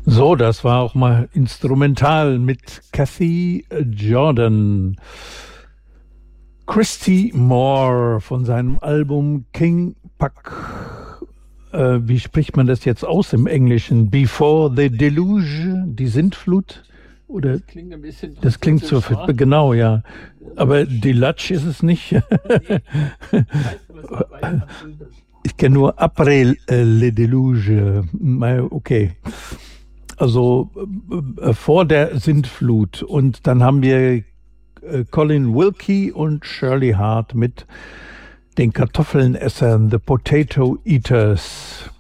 So, das war auch mal instrumental mit Kathy Jordan. Christy Moore von seinem Album King Puck. Wie spricht man das jetzt aus im Englischen? Before the Deluge, die Sintflut? Oder Das klingt ein bisschen das klingt so, französisch, wa? genau, ja. Aber Deluge ist es nicht. Nee, heißt aber so bei Französisch. Ich kenne nur Après le Deluge. Okay. Also vor der Sintflut. Und dann haben wir Colin Wilkie und Shirley Hart mit den Kartoffelnessern, The Potato Eaters.